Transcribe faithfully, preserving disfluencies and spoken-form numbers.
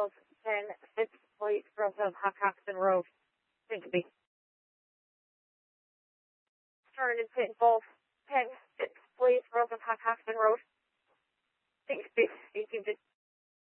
Golf ten six Flight front of Hackhaxton Road. Digby. Turn and pit Golf ten six Flight front of Hackhaxton Road. Digby. You can just